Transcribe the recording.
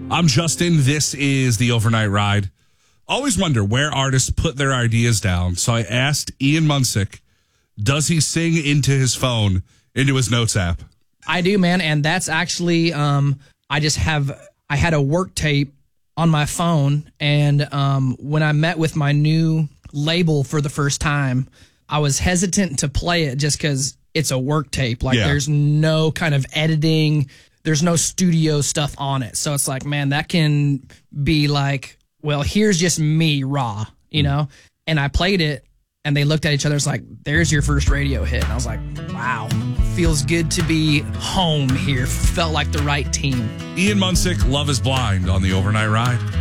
I'm Justin. This is the Overnight Ride. Always wonder where artists put their ideas down. So I asked Ian Munsick, does he sing into his phone, into his notes app? I do, man. And that's actually, I had a work tape on my phone. And when I met with my new label for the first time, I was hesitant to play it just because it's a work tape. Like there's no kind of editing. There's no studio stuff on it. So it's like, man, that can be like, well, here's just me raw, you know? And I played it and they looked at each other. It's like, there's your first radio hit. And I was like, wow, feels good to be home here. Felt like the right team. Ian Munsick, Love is Blind on the Overnight Ride.